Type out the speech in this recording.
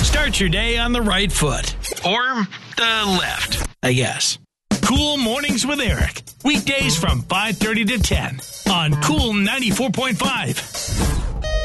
Start your day on the right foot. Or the left, I guess. Cool Mornings with Eric. Weekdays from 5:30 to 10 on Cool 94.5.